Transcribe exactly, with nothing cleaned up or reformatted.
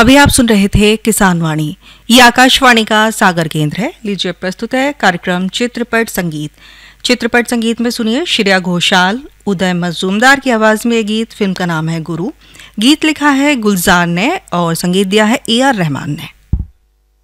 अभी आप सुन रहे थे किसान वाणी। ये आकाशवाणी का सागर केंद्र है। लीजिए प्रस्तुत है कार्यक्रम चित्रपट संगीत। चित्रपट संगीत में सुनिए श्रेया घोषाल, उदय मजूमदार की आवाज में ये गीत। फिल्म का नाम है गुरु। गीत लिखा है गुलजार ने और संगीत दिया है ए आर रहमान ने।